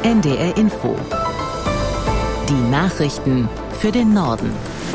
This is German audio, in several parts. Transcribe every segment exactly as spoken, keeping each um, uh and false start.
N D R Info. Die Nachrichten für den Norden.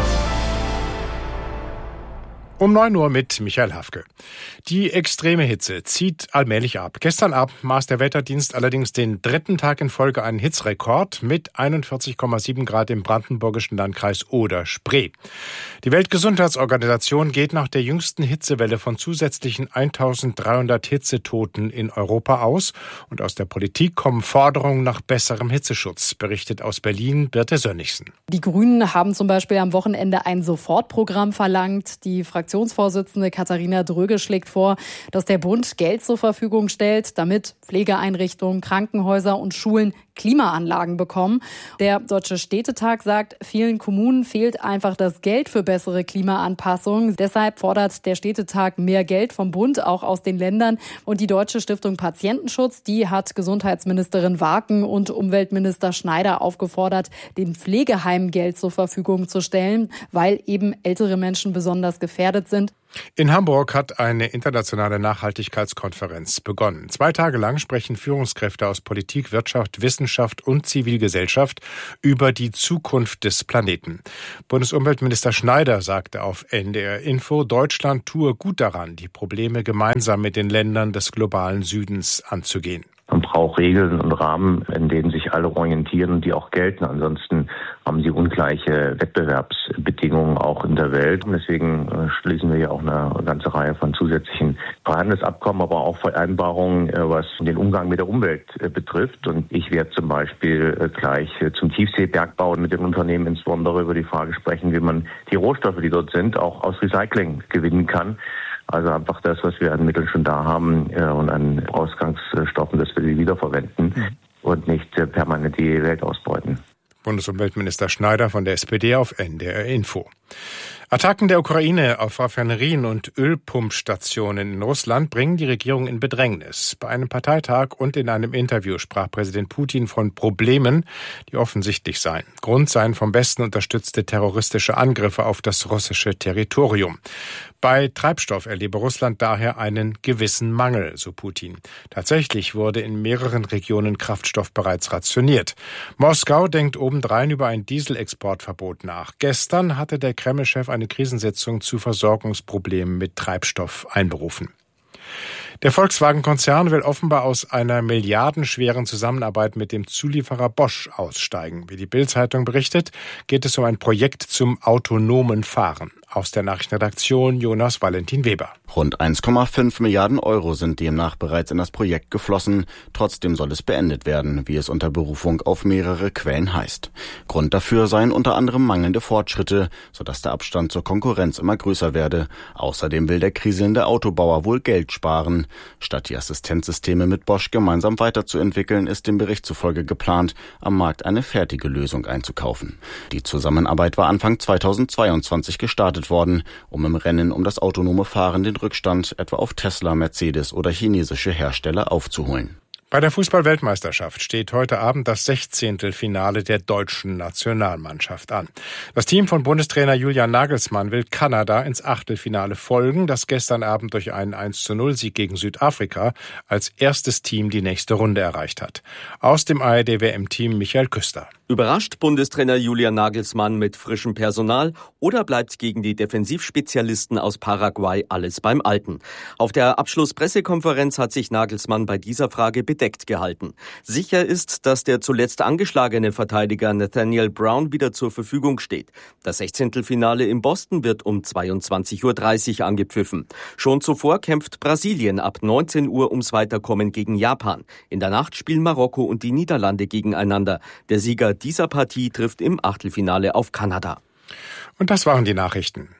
Um neun Uhr mit Michael Hafke. Die extreme Hitze zieht allmählich ab. Gestern Abend maß der Wetterdienst allerdings den dritten Tag in Folge einen Hitzrekord mit einundvierzig Komma sieben Grad im brandenburgischen Landkreis Oder-Spree. Die Weltgesundheitsorganisation geht nach der jüngsten Hitzewelle von zusätzlichen eintausenddreihundert Hitzetoten in Europa aus. Und aus der Politik kommen Forderungen nach besserem Hitzeschutz, berichtet aus Berlin Birte Sönnigsen. Die Grünen haben zum Beispiel am Wochenende ein Sofortprogramm verlangt. Die Fraktionsvorsitzende Katharina Dröge schlägt vor, dass der Bund Geld zur Verfügung stellt, damit Pflegeeinrichtungen, Krankenhäuser und Schulen Klimaanlagen bekommen. Der Deutsche Städtetag sagt, vielen Kommunen fehlt einfach das Geld für bessere Klimaanpassung. Deshalb fordert der Städtetag mehr Geld vom Bund, auch aus den Ländern. Und die Deutsche Stiftung Patientenschutz, die hat Gesundheitsministerin Warken und Umweltminister Schneider aufgefordert, den Pflegeheimen Geld zur Verfügung zu stellen, weil eben ältere Menschen besonders gefährdet sind. In Hamburg hat eine internationale Nachhaltigkeitskonferenz begonnen. Zwei Tage lang sprechen Führungskräfte aus Politik, Wirtschaft, Wissenschaft und Zivilgesellschaft über die Zukunft des Planeten. Bundesumweltminister Schneider sagte auf N D R Info, Deutschland tue gut daran, die Probleme gemeinsam mit den Ländern des globalen Südens anzugehen. Man braucht Regeln und Rahmen, in denen sich alle orientieren und die auch gelten. Ansonsten haben sie ungleiche Wettbewerbsbedingungen auch in der Welt. Und deswegen schließen wir ja auch eine ganze Reihe von zusätzlichen Freihandelsabkommen, aber auch Vereinbarungen, was den Umgang mit der Umwelt betrifft. Und ich werde zum Beispiel gleich zum Tiefseebergbau mit den Unternehmen insbesondere über die Frage sprechen, wie man die Rohstoffe, die dort sind, auch aus Recycling gewinnen kann. Also einfach das, was wir an Mitteln schon da haben äh, und an Ausgangsstoffen, dass wir die wiederverwenden mhm. und nicht äh, permanent die Welt ausbeuten. Bundesumweltminister Schneider von der S P D auf N D R Info. Attacken der Ukraine auf Raffinerien und Ölpumpstationen in Russland bringen die Regierung in Bedrängnis. Bei einem Parteitag und in einem Interview sprach Präsident Putin von Problemen, die offensichtlich seien. Grund seien vom Westen unterstützte terroristische Angriffe auf das russische Territorium. Bei Treibstoff erlebe Russland daher einen gewissen Mangel, so Putin. Tatsächlich wurde in mehreren Regionen Kraftstoff bereits rationiert. Moskau denkt obendrein über ein Dieselexportverbot nach. Gestern hatte der Kreml-Chef eine Krisensitzung zu Versorgungsproblemen mit Treibstoff einberufen. Der Volkswagen-Konzern will offenbar aus einer milliardenschweren Zusammenarbeit mit dem Zulieferer Bosch aussteigen. Wie die Bild-Zeitung berichtet, geht es um ein Projekt zum autonomen Fahren. Aus der Nachrichtenredaktion Jonas Valentin Weber. Rund eins Komma fünf Milliarden Euro sind demnach bereits in das Projekt geflossen. Trotzdem soll es beendet werden, wie es unter Berufung auf mehrere Quellen heißt. Grund dafür seien unter anderem mangelnde Fortschritte, sodass der Abstand zur Konkurrenz immer größer werde. Außerdem will der kriselnde Autobauer wohl Geld sparen. Statt die Assistenzsysteme mit Bosch gemeinsam weiterzuentwickeln, ist dem Bericht zufolge geplant, am Markt eine fertige Lösung einzukaufen. Die Zusammenarbeit war Anfang zweitausendzweiundzwanzig gestartet worden, um im Rennen um das autonome Fahren den Rückstand etwa auf Tesla, Mercedes oder chinesische Hersteller aufzuholen. Bei der Fußball-Weltmeisterschaft steht heute Abend das Sechzehntelfinale der deutschen Nationalmannschaft an. Das Team von Bundestrainer Julian Nagelsmann will Kanada ins Achtelfinale folgen, das gestern Abend durch einen eins zu null Sieg gegen Südafrika als erstes Team die nächste Runde erreicht hat. Aus dem A R D-W M-Team Michael Küster. Überrascht Bundestrainer Julian Nagelsmann mit frischem Personal oder bleibt gegen die Defensivspezialisten aus Paraguay alles beim Alten? Auf der Abschlusspressekonferenz hat sich Nagelsmann bei dieser Frage bedeckt gehalten. Sicher ist, dass der zuletzt angeschlagene Verteidiger Nathaniel Brown wieder zur Verfügung steht. Das Sechzehntelfinale in Boston wird um zweiundzwanzig Uhr dreißig angepfiffen. Schon zuvor kämpft Brasilien ab neunzehn Uhr ums Weiterkommen gegen Japan. In der Nacht spielen Marokko und die Niederlande gegeneinander. Der Sieger dieser Partie trifft im Achtelfinale auf Kanada. Und das waren die Nachrichten.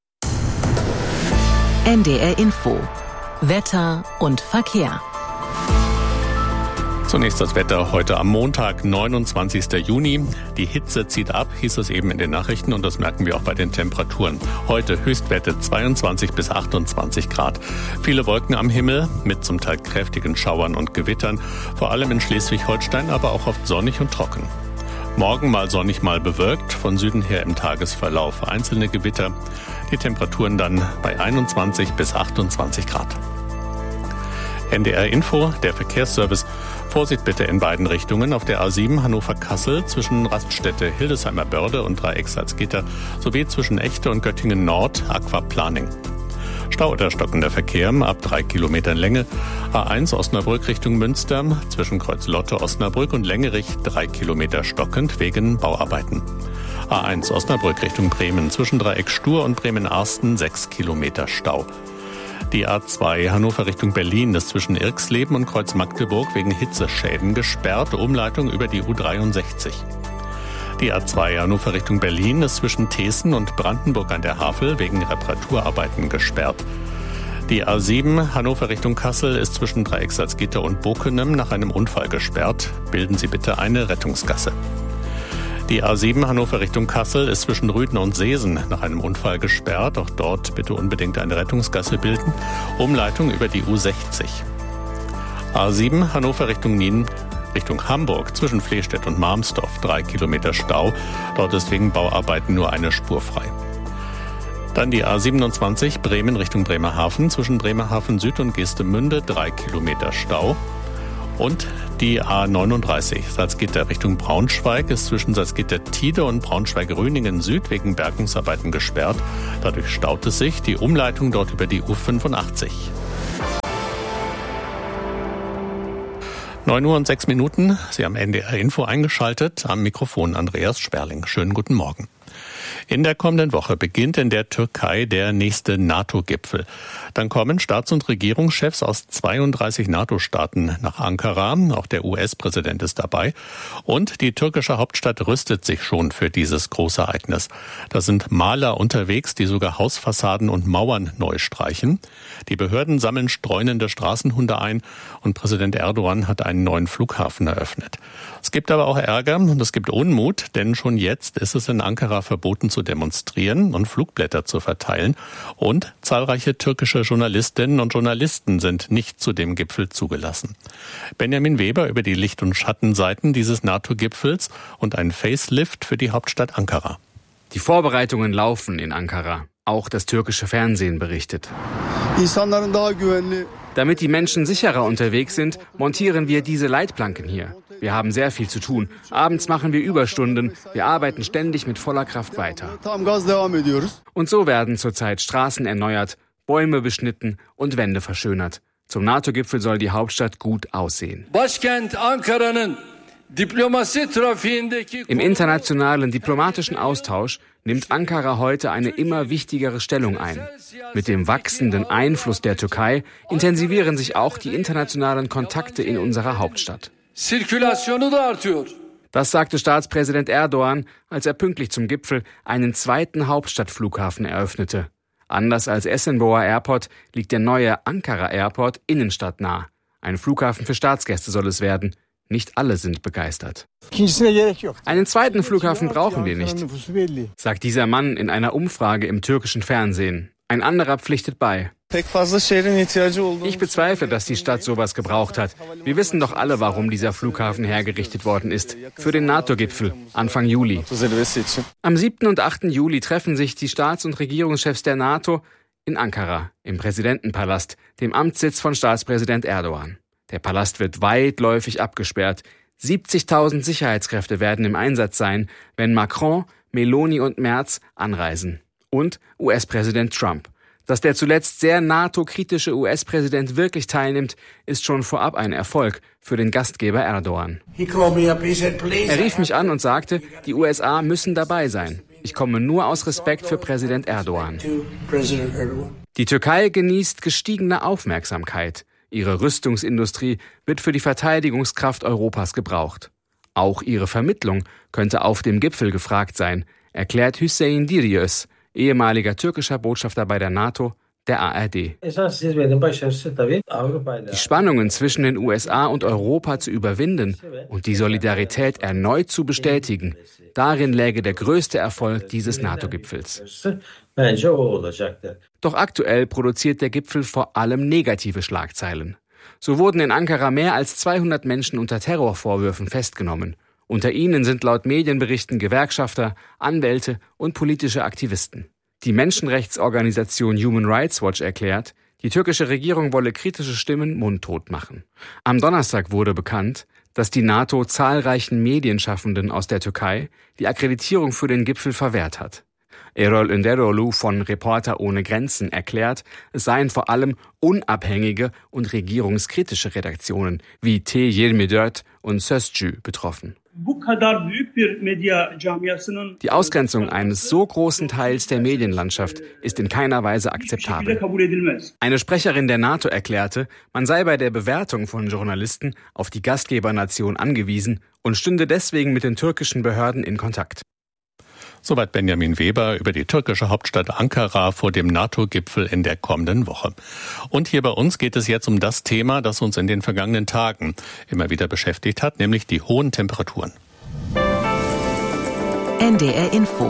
N D R Info. Wetter und Verkehr. Zunächst das Wetter heute am Montag, neunundzwanzigsten Juni. Die Hitze zieht ab, hieß es eben in den Nachrichten, und das merken wir auch bei den Temperaturen. Heute Höchstwerte zweiundzwanzig bis achtundzwanzig Grad. Viele Wolken am Himmel mit zum Teil kräftigen Schauern und Gewittern, vor allem in Schleswig-Holstein, aber auch oft sonnig und trocken. Morgen mal sonnig, mal bewölkt, von Süden her im Tagesverlauf einzelne Gewitter. Die Temperaturen dann bei einundzwanzig bis achtundzwanzig Grad. N D R Info, der Verkehrsservice. Vorsicht bitte in beiden Richtungen auf der A sieben Hannover-Kassel zwischen Raststätte Hildesheimer Börde und Dreieck Salzgitter sowie zwischen Echte und Göttingen Nord Aquaplaning. Stau oder stockender Verkehr ab drei Kilometern Länge. A eins Osnabrück Richtung Münster zwischen Kreuz Lotte Osnabrück und Längerich drei Kilometer stockend wegen Bauarbeiten. A eins Osnabrück Richtung Bremen zwischen Dreieck Stur und Bremen-Arsten sechs Kilometer Stau. Die A zwei Hannover Richtung Berlin ist zwischen Irxleben und Kreuz Magdeburg wegen Hitzeschäden gesperrt, Umleitung über die U dreiundsechzig. Die A zwei Hannover Richtung Berlin ist zwischen Thesen und Brandenburg an der Havel wegen Reparaturarbeiten gesperrt. Die A sieben Hannover Richtung Kassel ist zwischen Dreieck Salzgitter und Bokenem nach einem Unfall gesperrt. Bilden Sie bitte eine Rettungsgasse. Die A sieben Hannover Richtung Kassel ist zwischen Rüden und Seesen nach einem Unfall gesperrt. Auch dort bitte unbedingt eine Rettungsgasse bilden. Umleitung über die U sechzig. A sieben Hannover Richtung Nien, Richtung Hamburg zwischen Flehstedt und Marmsdorf drei Kilometer Stau. Dort ist wegen Bauarbeiten nur eine Spur frei. Dann die A siebenundzwanzig Bremen Richtung Bremerhaven zwischen Bremerhaven Süd und Geestemünde drei Kilometer Stau. Und die A neununddreißig Salzgitter Richtung Braunschweig ist zwischen Salzgitter-Tide und Braunschweig-Röningen Süd wegen Bergungsarbeiten gesperrt. Dadurch staut es sich, die Umleitung dort über die U fünfundachtzig. neun Uhr und sechs Minuten, Sie haben N D R Info eingeschaltet, am Mikrofon Andreas Sperling. Schönen guten Morgen. In der kommenden Woche beginnt in der Türkei der nächste NATO-Gipfel. Dann kommen Staats- und Regierungschefs aus zweiunddreißig NATO-Staaten nach Ankara. Auch der U S-Präsident ist dabei. Und die türkische Hauptstadt rüstet sich schon für dieses große Ereignis. Da sind Maler unterwegs, die sogar Hausfassaden und Mauern neu streichen. Die Behörden sammeln streunende Straßenhunde ein und Präsident Erdogan hat einen neuen Flughafen eröffnet. Es gibt aber auch Ärger und es gibt Unmut, denn schon jetzt ist es in Ankara verboten zu demonstrieren und Flugblätter zu verteilen. Und zahlreiche türkische Journalistinnen und Journalisten sind nicht zu dem Gipfel zugelassen. Benjamin Weber über die Licht- und Schattenseiten dieses NATO-Gipfels und ein Facelift für die Hauptstadt Ankara. Die Vorbereitungen laufen in Ankara. Auch das türkische Fernsehen berichtet. Damit die Menschen sicherer unterwegs sind, montieren wir diese Leitplanken hier. Wir haben sehr viel zu tun. Abends machen wir Überstunden. Wir arbeiten ständig mit voller Kraft weiter. Und so werden zurzeit Straßen erneuert, Bäume beschnitten und Wände verschönert. Zum NATO-Gipfel soll die Hauptstadt gut aussehen. Im internationalen diplomatischen Austausch nimmt Ankara heute eine immer wichtigere Stellung ein. Mit dem wachsenden Einfluss der Türkei intensivieren sich auch die internationalen Kontakte in unserer Hauptstadt. Das sagte Staatspräsident Erdogan, als er pünktlich zum Gipfel einen zweiten Hauptstadtflughafen eröffnete. Anders als Esenboğa Airport liegt der neue Ankara Airport innenstadtnah. Ein Flughafen für Staatsgäste soll es werden. Nicht alle sind begeistert. Einen zweiten Flughafen brauchen wir nicht, sagt dieser Mann in einer Umfrage im türkischen Fernsehen. Ein anderer pflichtet bei. Ich bezweifle, dass die Stadt sowas gebraucht hat. Wir wissen doch alle, warum dieser Flughafen hergerichtet worden ist. Für den NATO-Gipfel, Anfang Juli. Am siebten und achten Juli treffen sich die Staats- und Regierungschefs der NATO in Ankara, im Präsidentenpalast, dem Amtssitz von Staatspräsident Erdogan. Der Palast wird weitläufig abgesperrt. siebzigtausend Sicherheitskräfte werden im Einsatz sein, wenn Macron, Meloni und Merz anreisen. Und U S-Präsident Trump. Dass der zuletzt sehr NATO-kritische U S-Präsident wirklich teilnimmt, ist schon vorab ein Erfolg für den Gastgeber Erdogan. Er rief mich an und sagte, die U S A müssen dabei sein. Ich komme nur aus Respekt für Präsident Erdogan. Die Türkei genießt gestiegene Aufmerksamkeit. Ihre Rüstungsindustrie wird für die Verteidigungskraft Europas gebraucht. Auch ihre Vermittlung könnte auf dem Gipfel gefragt sein, erklärt Hüseyin Diryöz, ehemaliger türkischer Botschafter bei der NATO, der A R D. Die Spannungen zwischen den U S A und Europa zu überwinden und die Solidarität erneut zu bestätigen, darin läge der größte Erfolg dieses NATO-Gipfels. Doch aktuell produziert der Gipfel vor allem negative Schlagzeilen. So wurden in Ankara mehr als zweihundert Menschen unter Terrorvorwürfen festgenommen. Unter ihnen sind laut Medienberichten Gewerkschafter, Anwälte und politische Aktivisten. Die Menschenrechtsorganisation Human Rights Watch erklärt, Die türkische Regierung wolle kritische Stimmen mundtot machen. Am Donnerstag wurde bekannt, dass die NATO zahlreichen Medienschaffenden aus der Türkei die Akkreditierung für den Gipfel verwehrt hat. Erol Önderoglu von Reporter ohne Grenzen erklärt, es seien vor allem unabhängige und regierungskritische Redaktionen wie T yirmi dört und Sözcü betroffen. Die Ausgrenzung eines so großen Teils der Medienlandschaft ist in keiner Weise akzeptabel. Eine Sprecherin der NATO erklärte, man sei bei der Bewertung von Journalisten auf die Gastgebernation angewiesen und stünde deswegen mit den türkischen Behörden in Kontakt. Soweit Benjamin Weber über die türkische Hauptstadt Ankara vor dem NATO-Gipfel in der kommenden Woche. Und hier bei uns geht es jetzt um das Thema, das uns in den vergangenen Tagen immer wieder beschäftigt hat, nämlich die hohen Temperaturen. N D R Info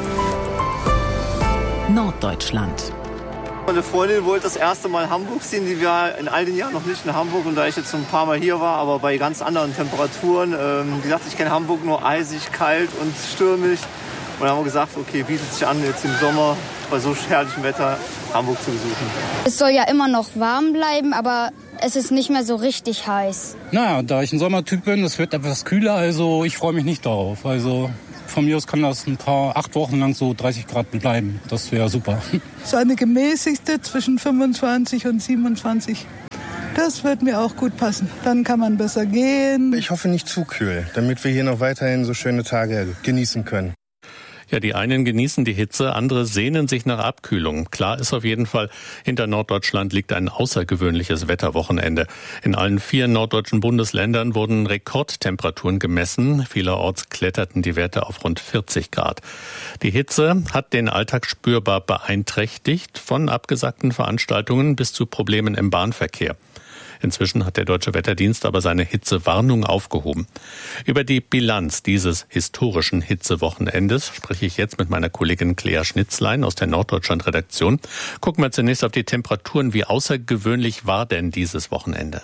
Norddeutschland. Meine Freundin wollte das erste Mal Hamburg sehen, die war in all den Jahren noch nicht in Hamburg. Und da ich jetzt ein paar Mal hier war, aber bei ganz anderen Temperaturen, ähm, die sagte, ich kenne Hamburg nur eisig, kalt und stürmisch. Und dann haben wir gesagt, okay, bietet sich an, jetzt im Sommer bei so herrlichem Wetter Hamburg zu besuchen. Es soll ja immer noch warm bleiben, aber es ist nicht mehr so richtig heiß. Naja, da ich ein Sommertyp bin, es wird etwas kühler, also ich freue mich nicht darauf. Also von mir aus kann das ein paar, acht Wochen lang so dreißig Grad bleiben. Das wäre super. So eine gemäßigte zwischen fünfundzwanzig und siebenundzwanzig. Das wird mir auch gut passen. Dann kann man besser gehen. Ich hoffe nicht zu kühl, damit wir hier noch weiterhin so schöne Tage genießen können. Ja, die einen genießen die Hitze, andere sehnen sich nach Abkühlung. Klar ist auf jeden Fall, hinter Norddeutschland liegt ein außergewöhnliches Wetterwochenende. In allen vier norddeutschen Bundesländern wurden Rekordtemperaturen gemessen. Vielerorts kletterten die Werte auf rund vierzig Grad. Die Hitze hat den Alltag spürbar beeinträchtigt, von abgesagten Veranstaltungen bis zu Problemen im Bahnverkehr. Inzwischen hat der Deutsche Wetterdienst aber seine Hitzewarnung aufgehoben. Über die Bilanz dieses historischen Hitzewochenendes spreche ich jetzt mit meiner Kollegin Claire Schnitzlein aus der Norddeutschland-Redaktion. Gucken wir zunächst auf die Temperaturen. Wie außergewöhnlich war denn dieses Wochenende?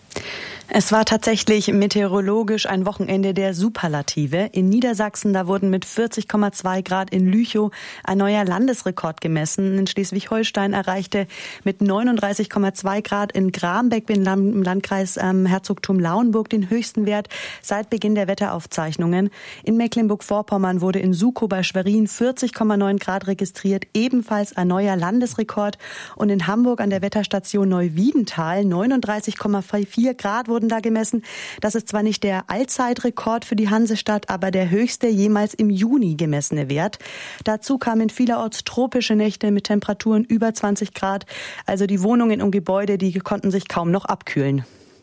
Es war tatsächlich meteorologisch ein Wochenende der Superlative. In Niedersachsen, da wurden mit vierzig Komma zwei Grad in Lüchow ein neuer Landesrekord gemessen. In Schleswig-Holstein erreichte mit neununddreißig Komma zwei Grad in Grambeck im Landkreis ähm, Herzogtum Lauenburg den höchsten Wert seit Beginn der Wetteraufzeichnungen. In Mecklenburg-Vorpommern wurde in Sukow bei Schwerin vierzig Komma neun Grad registriert, ebenfalls ein neuer Landesrekord. Und in Hamburg an der Wetterstation Neuwiedental neununddreißig Komma vier Grad wurden da gemessen. Das ist zwar nicht der Allzeitrekord für die Hansestadt, aber der höchste jemals im Juni gemessene Wert. Dazu kamen vielerorts tropische Nächte mit Temperaturen über zwanzig Grad. Also die Wohnungen und Gebäude, die konnten sich kaum noch abkühlen.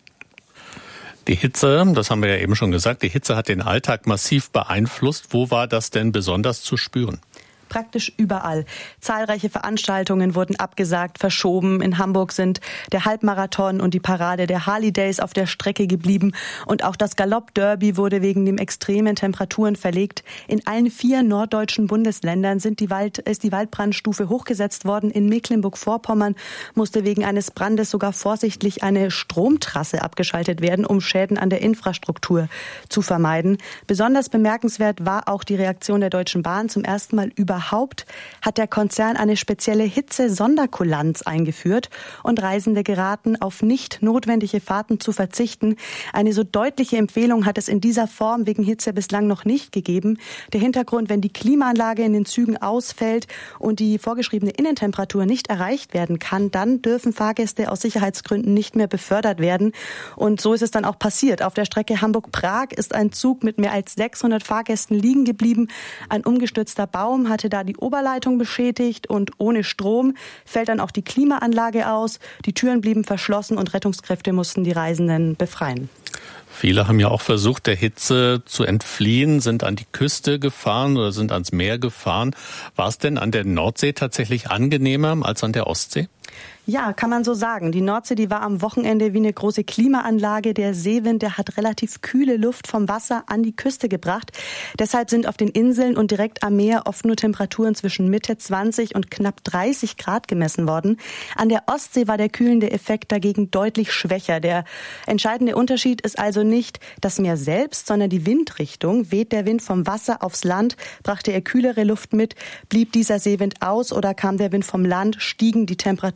Die Hitze, das haben wir ja eben schon gesagt, die Hitze hat den Alltag massiv beeinflusst. Wo war das denn besonders zu spüren? Praktisch überall. Zahlreiche Veranstaltungen wurden abgesagt, verschoben. In Hamburg sind der Halbmarathon und die Parade der Harley Days auf der Strecke geblieben. Und auch das Galopp-Derby wurde wegen den extremen Temperaturen verlegt. In allen vier norddeutschen Bundesländern sind die Wald, ist die Waldbrandstufe hochgesetzt worden. In Mecklenburg-Vorpommern musste wegen eines Brandes sogar vorsichtig eine Stromtrasse abgeschaltet werden, um Schäden an der Infrastruktur zu vermeiden. Besonders bemerkenswert war auch die Reaktion der Deutschen Bahn. Zum ersten Mal über Überhaupt hat der Konzern eine spezielle Hitze-Sonderkulanz eingeführt und Reisende geraten, auf nicht notwendige Fahrten zu verzichten. Eine so deutliche Empfehlung hat es in dieser Form wegen Hitze bislang noch nicht gegeben. Der Hintergrund, wenn die Klimaanlage in den Zügen ausfällt und die vorgeschriebene Innentemperatur nicht erreicht werden kann, dann dürfen Fahrgäste aus Sicherheitsgründen nicht mehr befördert werden. Und so ist es dann auch passiert. Auf der Strecke Hamburg-Prag ist ein Zug mit mehr als sechshundert Fahrgästen liegen geblieben. Ein umgestürzter Baum hatte da die Oberleitung beschädigt und ohne Strom fällt dann auch die Klimaanlage aus. Die Türen blieben verschlossen und Rettungskräfte mussten die Reisenden befreien. Viele haben ja auch versucht, der Hitze zu entfliehen, sind an die Küste gefahren oder sind ans Meer gefahren. War es denn an der Nordsee tatsächlich angenehmer als an der Ostsee? Ja, kann man so sagen. Die Nordsee, die war am Wochenende wie eine große Klimaanlage. Der Seewind, der hat relativ kühle Luft vom Wasser an die Küste gebracht. Deshalb sind auf den Inseln und direkt am Meer oft nur Temperaturen zwischen Mitte zwanzig und knapp dreißig Grad gemessen worden. An der Ostsee war der kühlende Effekt dagegen deutlich schwächer. Der entscheidende Unterschied ist also nicht das Meer selbst, sondern die Windrichtung. Weht der Wind vom Wasser aufs Land, brachte er kühlere Luft mit. Blieb dieser Seewind aus oder kam der Wind vom Land, stiegen die Temperaturen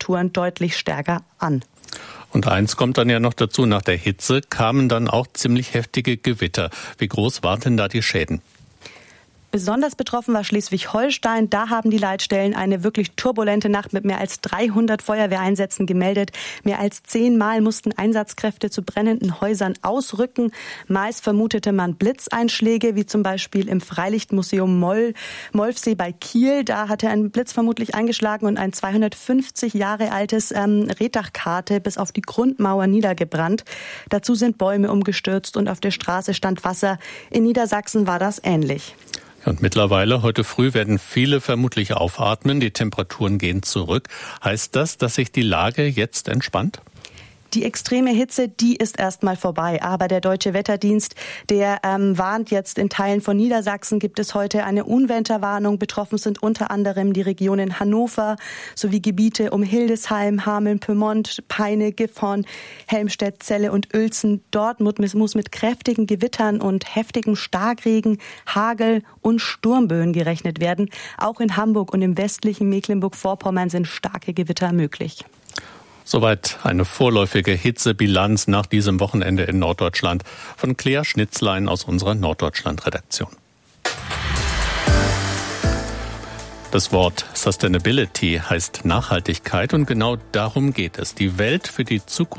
Temperaturen deutlich stärker an. Und eins kommt dann ja noch dazu, nach der Hitze kamen dann auch ziemlich heftige Gewitter. Wie groß waren denn da die Schäden? Besonders betroffen war Schleswig-Holstein. Da haben die Leitstellen eine wirklich turbulente Nacht mit mehr als dreihundert Feuerwehreinsätzen gemeldet. Mehr als zehnmal mussten Einsatzkräfte zu brennenden Häusern ausrücken. Meist vermutete man Blitzeinschläge, wie zum Beispiel im Freilichtmuseum Moll, Molfsee bei Kiel. Da hatte ein Blitz vermutlich eingeschlagen und ein zweihundertfünfzig Jahre altes ähm, Rehdachkarte bis auf die Grundmauer niedergebrannt. Dazu sind Bäume umgestürzt und auf der Straße stand Wasser. In Niedersachsen war das ähnlich. Und mittlerweile, heute früh, werden viele vermutlich aufatmen. Die Temperaturen gehen zurück. Heißt das, dass sich die Lage jetzt entspannt? Die extreme Hitze, die ist erstmal vorbei. Aber der Deutsche Wetterdienst, der ähm, warnt jetzt, in Teilen von Niedersachsen gibt es heute eine Unwetterwarnung. Betroffen sind unter anderem die Regionen Hannover sowie Gebiete um Hildesheim, Hameln, Pyrmont, Peine, Gifhorn, Helmstedt, Celle und Uelzen. Dort muss mit kräftigen Gewittern und heftigem Starkregen, Hagel und Sturmböen gerechnet werden. Auch in Hamburg und im westlichen Mecklenburg-Vorpommern sind starke Gewitter möglich. Soweit eine vorläufige Hitzebilanz nach diesem Wochenende in Norddeutschland von Claire Schnitzlein aus unserer Norddeutschland-Redaktion. Das Wort Sustainability heißt Nachhaltigkeit und genau darum geht es. Die Welt für die Zukunft